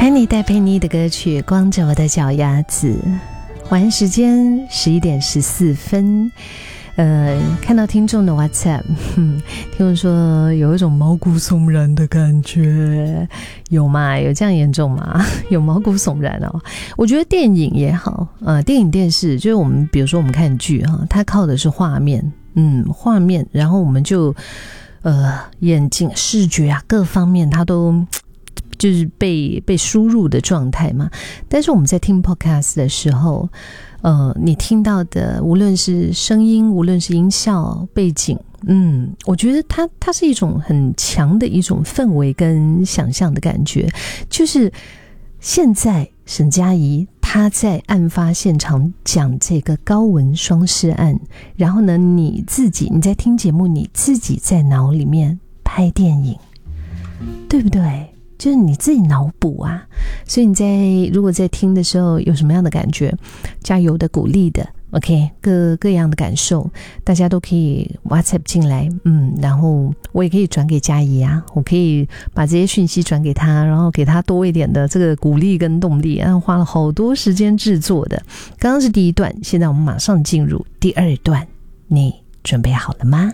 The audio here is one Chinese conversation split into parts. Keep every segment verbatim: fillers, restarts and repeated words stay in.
潘妮带佩妮的歌曲《光着我的脚丫子》。晚安时间十一点十四分，呃，看到听众的 WhatsApp， 听众说有一种毛骨悚然的感觉，有吗？有这样严重吗？有毛骨悚然哦。我觉得电影也好，呃，电影电视就是我们，比如说我们看剧哈，它靠的是画面，嗯，画面，然后我们就呃眼睛、视觉啊各方面，它都就是被被输入的状态嘛。但是我们在听 podcast 的时候，呃，你听到的无论是声音，无论是音效、背景，嗯，我觉得它它是一种很强的一种氛围跟想象的感觉。就是现在沈佳宜她在案发现场讲这个高文双尸案，然后呢，你自己你在听节目，你自己在脑里面拍电影，对不对？就是你自己脑补啊，所以你在如果在听的时候有什么样的感觉，加油的、鼓励的 ，OK， 各各样的感受，大家都可以 WhatsApp 进来，嗯，然后我也可以转给佳怡啊，我可以把这些讯息转给他，然后给他多一点的这个鼓励跟动力，然后花了好多时间制作的。刚刚是第一段，现在我们马上进入第二段，你准备好了吗？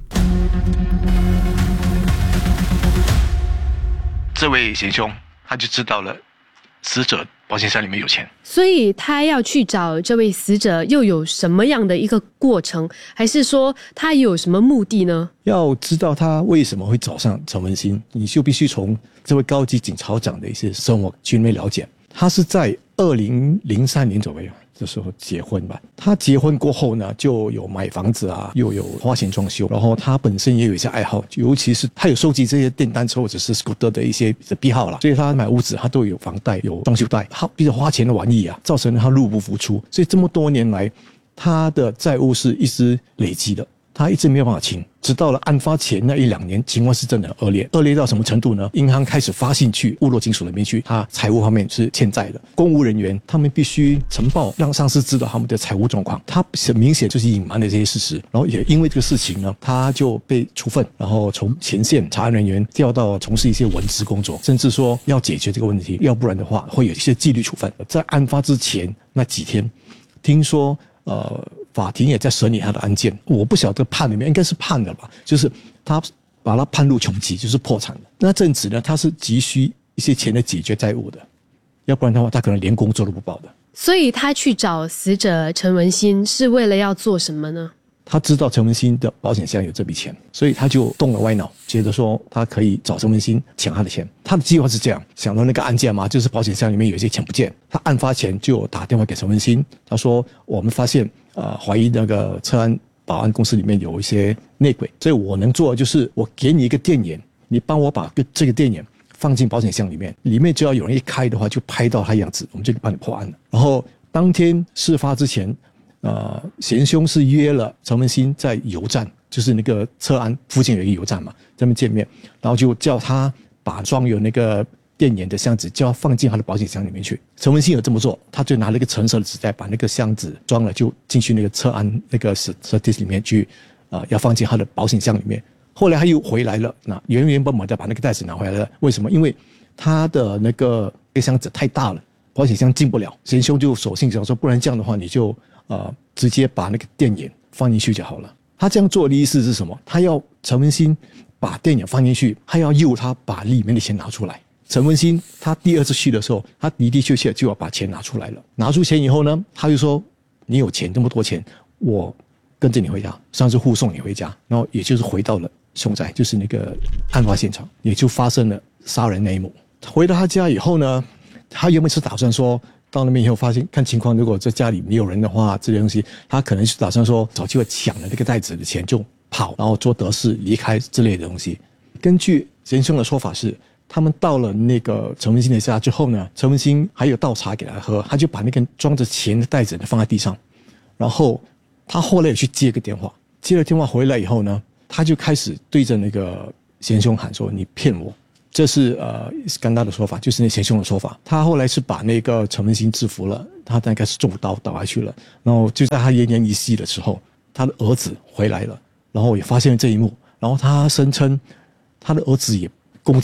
这位贤兄他就知道了死者保险箱里面有钱， 所以他要去找这位死者又有什么样的一个过程，还是说他有什么目的呢？ 要知道他为什么会找上陈文新，你就必须从这位高级警察长的一些生活去了解。他是在二零零三年左右的时候结婚吧，他结婚过后呢，就有买房子啊，又有花钱装修，然后他本身也有一些爱好，尤其是他有收集这些电单车或者是 scooter 的一些癖好啦，所以他买屋子他都有房贷有装修贷，他比较花钱的玩意啊，造成他入不敷出，所以这么多年来他的债务是一直累积的，他一直没有办法清，直到了案发前那一两年，情况是真的很恶劣，恶劣到什么程度呢？银行开始发信去物流金属那边去，他财务方面是欠债的，公务人员他们必须呈报，让上司知道他们的财务状况，他很明显就是隐瞒了这些事实，然后也因为这个事情呢，他就被处分，然后从前线查案人员调到从事一些文职工作，甚至说要解决这个问题，要不然的话会有一些纪律处分。在案发之前那几天，听说呃。法庭也在审理他的案件，我不晓得判里面应该是判的吧，就是他把他判入穷籍，就是破产了。那阵子呢，他是急需一些钱来解决债务的，要不然的话，他可能连工作都不保的。 所以他去找死者陈文新是为了要做什么呢？ 他知道陈文新的保险箱有这笔钱，所以他就动了歪脑，觉得说他可以找陈文新抢他的钱。他的计划是这样，想到那个案件嘛，就是保险箱里面有一些钱不见，他案发前就打电话给陈文新，他说我们发现呃怀疑那个车安保安公司里面有一些内鬼，所以我能做的就是我给你一个电眼，你帮我把这个电眼放进保险箱里面，里面只要有人一开的话就拍到他样子，我们就帮你破案了。然后当天事发之前呃，贤兄是约了陈文新在油站，就是那个车安附近有一个油站嘛，在那边见面，然后就叫他把装有那个电眼的箱子就要放进他的保险箱里面去。陈文新有这么做，他就拿了一个橙色的纸袋把那个箱子装了，就进去那个车安那个 service 里面去，呃，要放进他的保险箱里面。后来他又回来了，那原原本本的把那个袋子拿回来了，为什么？因为他的那个那个箱子太大了，保险箱进不了。贤兄就索性想说，不然这样的话你就呃，直接把那个电眼放进去就好了。他这样做的意思是什么？他要陈文新把电眼放进去，他要诱他把里面的钱拿出来。陈文新他第二次去的时候，他的的确确就要把钱拿出来了。拿出钱以后呢，他就说：“你有钱这么多钱，我跟着你回家，算是护送你回家。”然后也就是回到了凶宅，就是那个案发现场，也就发生了杀人那一幕。回到他家以后呢，他原本是打算说，到那边以后发现看情况，如果在家里没有人的话，这些东西他可能是打算说找机会抢了那个袋子的钱就跑，然后做得事离开之类的东西。根据贤兄的说法是，他们到了那个陈文新的家之后呢，陈文新还有倒茶给他喝，他就把那个装着钱的袋子放在地上，然后他后来也去接个电话，接了电话回来以后呢，他就开始对着那个贤兄喊说：“你骗我！”这是呃甘大的说法，就是那贤兄的说法。他后来是把那个陈文新制服了，他大概是中刀倒下去了。然后就在他奄奄一息的时候，他的儿子回来了，然后也发现了这一幕。然后他声称他的儿子也攻击他，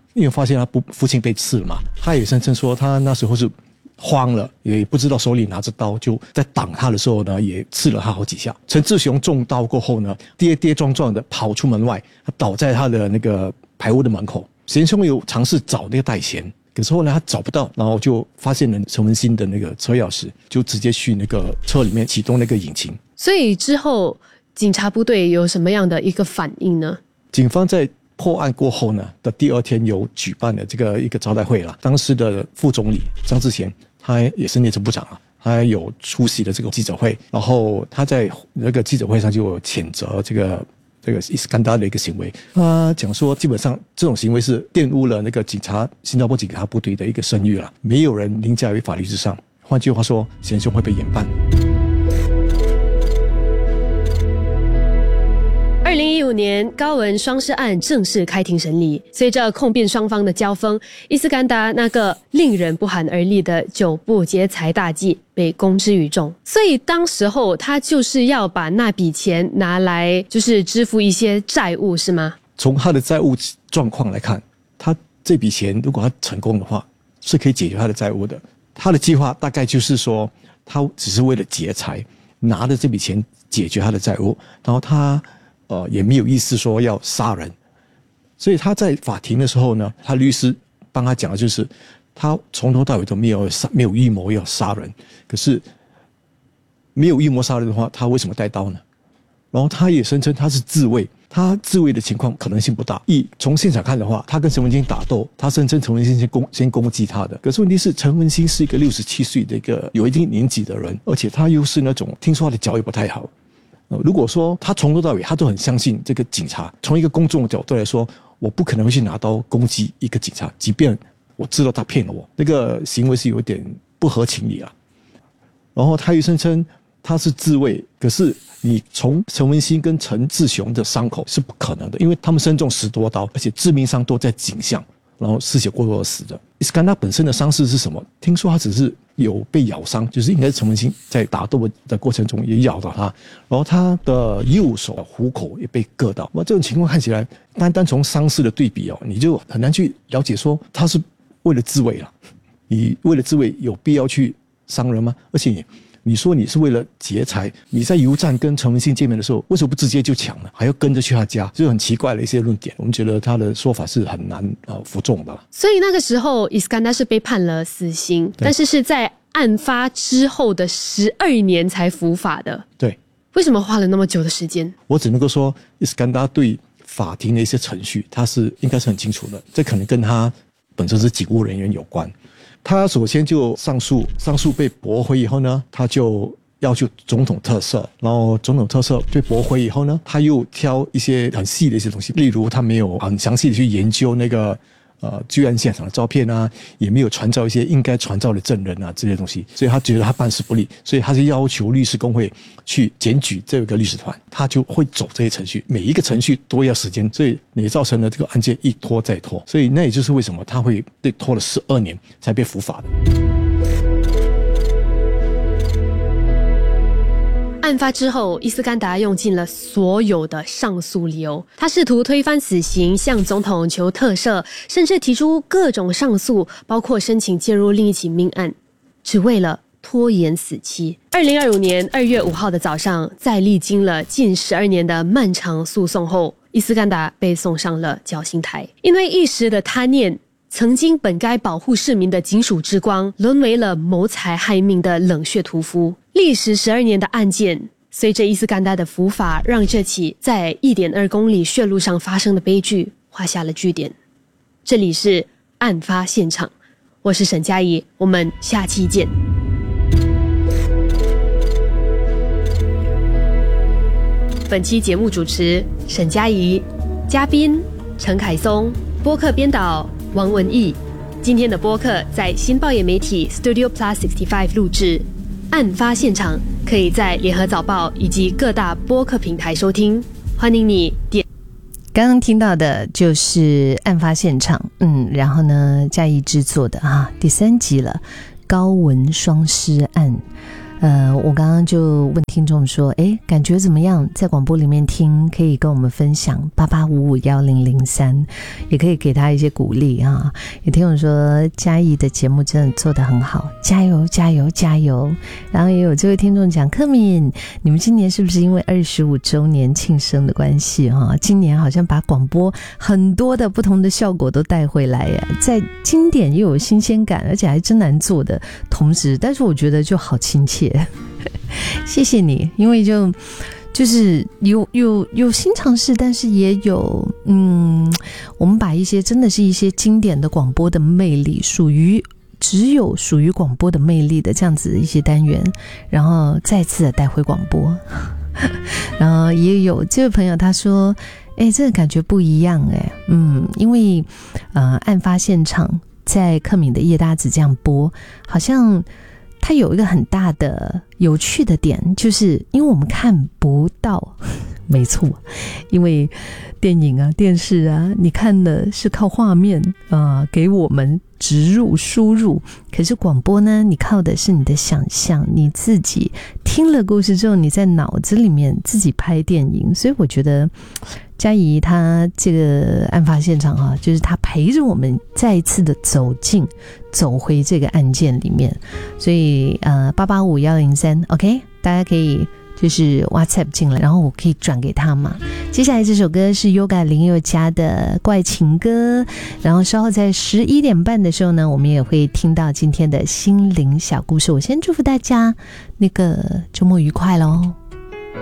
因为发现他父亲被刺了嘛，他也声称说他那时候是慌了，也不知道手里拿着刀，就在挡他的时候呢，也刺了他好几下。陈志雄中刀过后呢，跌跌撞撞的跑出门外，他倒在他的那个排屋的门口。贤兄有尝试找那个带弦，可是后来他找不到，然后就发现了陈文新的那个车钥匙，就直接去那个车里面启动那个引擎。 所以之后警察部队有什么样的一个反应呢？ 警方在破案过后呢的第二天有举办了这个一个招待会了，当时的副总理张志贤他也是内政部长啊，他有出席了这个记者会，然后他在那个记者会上就有谴责这个这个伊斯干达的一个行为，他讲说基本上这种行为是玷污了那个警察新加坡警察部队的一个声誉了，没有人凌驾于法律之上，换句话说，贤兄会被严办。 二零一五年，高文双尸案正式开庭审理。随着控辩双方的交锋，伊斯干达那个令人不寒而栗的九部劫财大计被公之于众。所以当时候他就是要把那笔钱拿来，就是支付一些债务，是吗？ 从他的债务状况来看，他这笔钱如果他成功的话，是可以解决他的债务的。他的计划大概就是说，他只是为了劫财，拿着这笔钱解决他的债务，然后他。呃，也没有意思说要杀人，所以他在法庭的时候呢，他律师帮他讲的就是，他从头到尾都没有杀，没有预谋要杀人。可是没有预谋杀人的话，他为什么带刀呢？然后他也声称他是自卫，他自卫的情况可能性不大。一从现场看的话，他跟陈文新打斗，他声称陈文新先攻先攻击他的。可是问题是，陈文新是一个六十七岁的一个有一定年纪的人，而且他又是那种听说他的脚也不太好。如果说他从头到尾他都很相信这个警察，从一个公众的角度来说，我不可能会去拿刀攻击一个警察，即便我知道他骗了我，那个行为是有点不合情理啊。然后他又声称他是自卫，可是你从陈文新跟陈志雄的伤口是不可能的，因为他们身中十多刀，而且致命伤都在颈项，然后失血过多而死的。伊斯干达本身的伤势是什么？听说他只是有被咬伤，就是应该是陈文新在打斗的过程中也咬到他，然后他的右手虎口也被割到。那这种情况看起来，单单从伤势的对比哦，你就很难去了解说他是为了自卫了。你为了自卫有必要去伤人吗？而且你你说你是为了劫财，你在油站跟陈文新见面的时候，为什么不直接就抢呢？还要跟着去他家，就很奇怪的一些论点。我们觉得他的说法是很难呃服众的。 所以那个时候，伊斯干达是被判了死刑，但是是在案发之后的十二年才伏法的。 对， 为什么花了那么久的时间？ 我只能够说，伊斯干达对法庭的一些程序，他是应该是很清楚的。这可能跟他本身是警务人员有关。他首先就上诉，上诉被驳回以后呢，他就要求总统特赦，然后总统特赦被驳回以后呢，他又挑一些很细的一些东西，例如他没有很详细的去研究那个呃罪案现场的照片啊，也没有传召一些应该传召的证人啊这些东西，所以他觉得他办事不力，所以他就要求律师工会去检举这个律师团，他就会走这些程序，每一个程序都要时间，所以也造成了这个案件一拖再拖，所以那也就是为什么他会被拖了十二年才被伏法的。 案发之后，伊斯干达用尽了所有的上诉理由，他试图推翻死刑，向总统求特赦，甚至提出各种上诉，包括申请介入另一起命案，只为了拖延死期。二零二五年二月五号的早上，在历经了近十二年的漫长诉讼后，伊斯干达被送上了绞刑台，因为一时的贪念，曾经本该保护市民的警署之光，沦为了谋财害命的冷血屠夫。历时十二年的案件，随着伊斯干达的伏法，让这起在 一点二公里血路上发生的悲剧画下了句点。这里是案发现场，我是沈佳宜，我们下期见。本期节目主持沈佳宜，嘉宾陈凯松，播客编导王文义。今天的播客在新报业媒体 Studio Plus 六十五录制。案发现场可以在联合早报以及各大播客平台收听，欢迎你点。 刚刚听到的就是案发现场，嗯，然后呢，嘉义制作的啊，第三集了，高文双尸案。 呃，我刚刚就问听众说，诶，感觉怎么样？在广播里面听，可以跟我们分享八八五五一零零三，也可以给他一些鼓励啊。也听我说，嘉义的节目真的做得很好，加油加油加油！然后也有这位听众讲，克敏，你们今年是不是因为二十五周年庆生的关系哈、啊？今年好像把广播很多的不同的效果都带回来呀，在经典又有新鲜感，而且还真难做的同时，但是我觉得就好亲切。谢谢你，因为就就是有有有新尝试，但是也有嗯，我们把一些真的是一些经典的广播的魅力，属于只有属于广播的魅力的这样子的一些单元，然后再次的带回广播。然后也有这位朋友他说，哎，这个感觉不一样哎，嗯，因为呃，案发现场在克敏的夜搭子这样播，好像它有一个很大的有趣的点，就是因为我们看不到，没错，因为电影啊电视啊你看的是靠画面啊、呃、给我们植入输入，可是广播呢你靠的是你的想象，你自己听了故事之后你在脑子里面自己拍电影，所以我觉得嘉怡她这个案发现场啊，就是她陪着我们再一次的走进走回这个案件里面，所以呃八八五一零三 OK 大家可以就是 WhatsApp 进来，然后我可以转给他嘛。接下来这首歌是 Yoga 林宥嘉的怪情歌，然后稍后在十一点半的时候呢，我们也会听到今天的心灵小故事。我先祝福大家那个周末愉快咯。